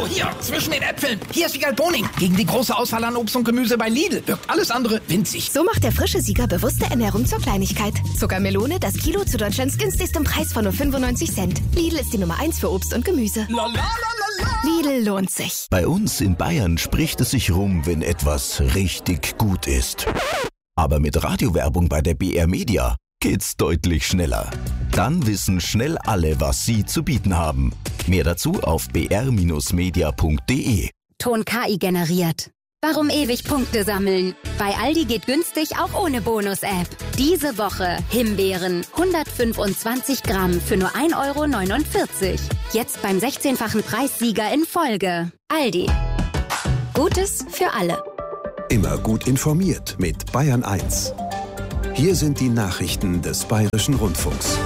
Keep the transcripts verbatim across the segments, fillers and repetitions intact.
So, hier, zwischen den Äpfeln. Hier ist Siegal Boning. Gegen die große Auswahl an Obst und Gemüse bei Lidl wirkt alles andere winzig. So macht der frische Sieger bewusste Ernährung zur Kleinigkeit. Zuckermelone, das Kilo zu Deutschlands günstigstem Preis von nur fünfundneunzig Cent. Lidl ist die Nummer eins für Obst und Gemüse. La, la, la, la, la. Lidl lohnt sich. Bei uns in Bayern spricht es sich rum, wenn etwas richtig gut ist. Aber mit Radiowerbung bei der B R Media geht's deutlich schneller. Dann wissen schnell alle, was sie zu bieten haben. Mehr dazu auf b r media punkt d e. Ton K I generiert. Warum ewig Punkte sammeln? Bei Aldi geht günstig auch ohne Bonus-App. Diese Woche Himbeeren hundertfünfundzwanzig Gramm für nur ein Euro neunundvierzig. Jetzt beim sechzehnfachen Preissieger in Folge. Aldi. Gutes für alle. Immer gut informiert mit Bayern eins. Hier sind die Nachrichten des Bayerischen Rundfunks.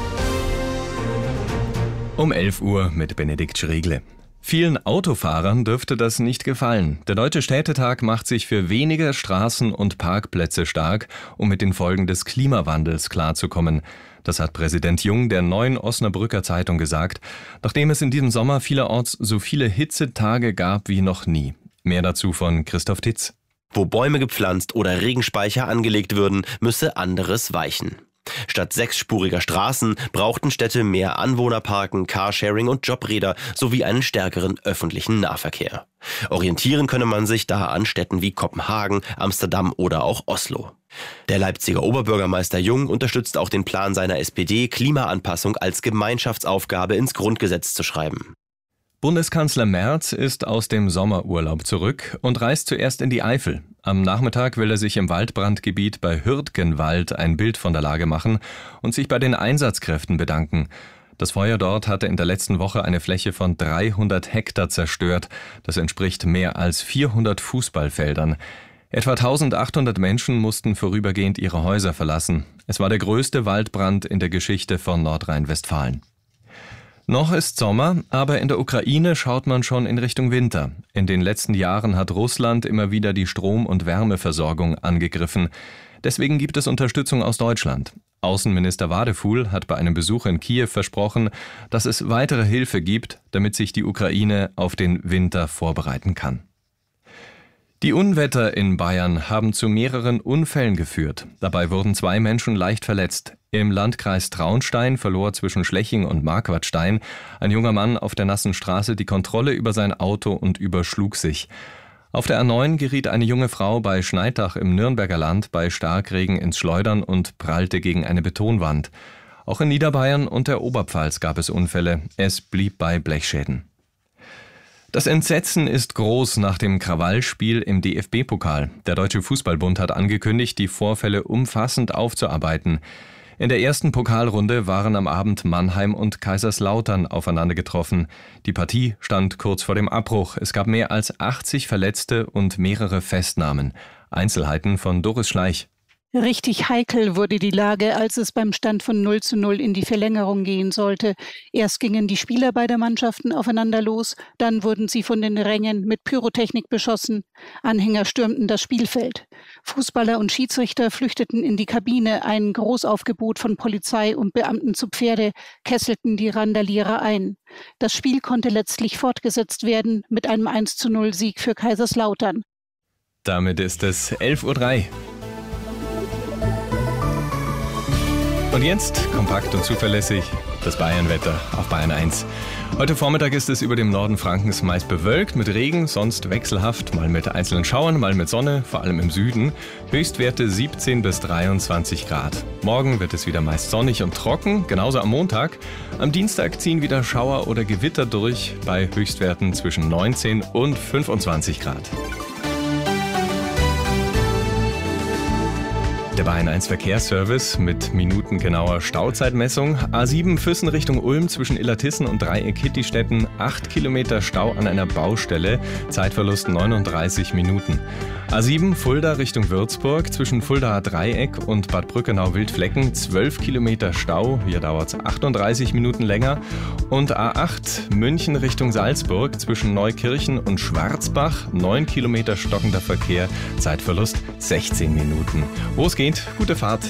Um elf Uhr mit Benedikt Schregle. Vielen Autofahrern dürfte das nicht gefallen. Der Deutsche Städtetag macht sich für weniger Straßen und Parkplätze stark, um mit den Folgen des Klimawandels klarzukommen. Das hat Präsident Jung der Neuen Osnabrücker Zeitung gesagt, nachdem es in diesem Sommer vielerorts so viele Hitzetage gab wie noch nie. Mehr dazu von Christoph Titz. Wo Bäume gepflanzt oder Regenspeicher angelegt würden, müsse anderes weichen. Statt sechsspuriger Straßen brauchten Städte mehr Anwohnerparken, Carsharing und Jobräder sowie einen stärkeren öffentlichen Nahverkehr. Orientieren könne man sich da an Städten wie Kopenhagen, Amsterdam oder auch Oslo. Der Leipziger Oberbürgermeister Jung unterstützt auch den Plan seiner S P D, Klimaanpassung als Gemeinschaftsaufgabe ins Grundgesetz zu schreiben. Bundeskanzler Merz ist aus dem Sommerurlaub zurück und reist zuerst in die Eifel. Am Nachmittag will er sich im Waldbrandgebiet bei Hürtgenwald ein Bild von der Lage machen und sich bei den Einsatzkräften bedanken. Das Feuer dort hatte in der letzten Woche eine Fläche von dreihundert Hektar zerstört. Das entspricht mehr als vierhundert Fußballfeldern. Etwa eintausendachthundert Menschen mussten vorübergehend ihre Häuser verlassen. Es war der größte Waldbrand in der Geschichte von Nordrhein-Westfalen. Noch ist Sommer, aber in der Ukraine schaut man schon in Richtung Winter. In den letzten Jahren hat Russland immer wieder die Strom- und Wärmeversorgung angegriffen. Deswegen gibt es Unterstützung aus Deutschland. Außenminister Wadefuhl hat bei einem Besuch in Kiew versprochen, dass es weitere Hilfe gibt, damit sich die Ukraine auf den Winter vorbereiten kann. Die Unwetter in Bayern haben zu mehreren Unfällen geführt. Dabei wurden zwei Menschen leicht verletzt. Im Landkreis Traunstein verlor zwischen Schleching und Marquardstein ein junger Mann auf der nassen Straße die Kontrolle über sein Auto und überschlug sich. Auf der A neun geriet eine junge Frau bei Schneidach im Nürnberger Land bei Starkregen ins Schleudern und prallte gegen eine Betonwand. Auch in Niederbayern und der Oberpfalz gab es Unfälle. Es blieb bei Blechschäden. Das Entsetzen ist groß nach dem Krawallspiel im D F B-Pokal. Der Deutsche Fußballbund hat angekündigt, die Vorfälle umfassend aufzuarbeiten. In der ersten Pokalrunde waren am Abend Mannheim und Kaiserslautern aufeinander getroffen. Die Partie stand kurz vor dem Abbruch. Es gab mehr als achtzig Verletzte und mehrere Festnahmen. Einzelheiten von Doris Schleich. Richtig heikel wurde die Lage, als es beim Stand von null zu null in die Verlängerung gehen sollte. Erst gingen die Spieler beider Mannschaften aufeinander los, dann wurden sie von den Rängen mit Pyrotechnik beschossen. Anhänger stürmten das Spielfeld. Fußballer und Schiedsrichter flüchteten in die Kabine. Ein Großaufgebot von Polizei und Beamten zu Pferde kesselten die Randalierer ein. Das Spiel konnte letztlich fortgesetzt werden mit einem eins zu null Sieg für Kaiserslautern. Damit ist es elf Uhr drei. Und jetzt, kompakt und zuverlässig, das Bayernwetter auf Bayern eins. Heute Vormittag ist es über dem Norden Frankens meist bewölkt mit Regen, sonst wechselhaft, mal mit einzelnen Schauern, mal mit Sonne, vor allem im Süden. Höchstwerte siebzehn bis dreiundzwanzig Grad. Morgen wird es wieder meist sonnig und trocken, genauso am Montag. Am Dienstag ziehen wieder Schauer oder Gewitter durch, bei Höchstwerten zwischen neunzehn und fünfundzwanzig Grad. Der Bayern eins Verkehrsservice mit minutengenauer Stauzeitmessung. A sieben Füssen Richtung Ulm zwischen Illertissen und Dreieck-Hittistetten. acht Kilometer Stau an einer Baustelle. Zeitverlust neununddreißig Minuten. A sieben Fulda Richtung Würzburg zwischen Fuldaer Dreieck und Bad Brückenau-Wildflecken. zwölf Kilometer Stau. Hier dauert es achtunddreißig Minuten länger. Und A acht München Richtung Salzburg zwischen Neukirchen und Schwarzbach. neun Kilometer stockender Verkehr. Zeitverlust sechzehn Minuten. Wo es geht, gute Fahrt.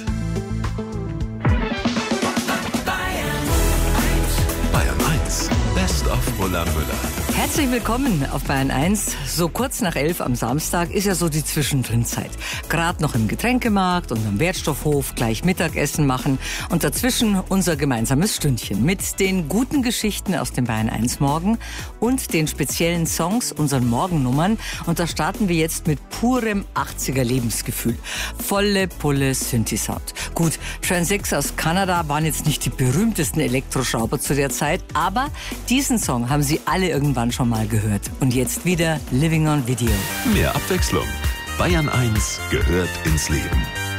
Bayern eins, Best of Müller Müller. Herzlich willkommen auf Bayern eins. So kurz nach elf am Samstag ist ja so die Zwischendrinzeit. Gerade noch im Getränkemarkt und am Wertstoffhof gleich Mittagessen machen und dazwischen unser gemeinsames Stündchen mit den guten Geschichten aus dem Bayern eins Morgen und den speziellen Songs, unseren Morgennummern. Und da starten wir jetzt mit purem achtziger Lebensgefühl. Volle Pulle Synthi-Sound. Gut, Transix aus Kanada waren jetzt nicht die berühmtesten Elektroschrauber zu der Zeit, aber diesen Song haben sie alle irgendwann schon mal gehört. Und jetzt wieder Living on Video. Mehr Abwechslung. Bayern eins gehört ins Leben.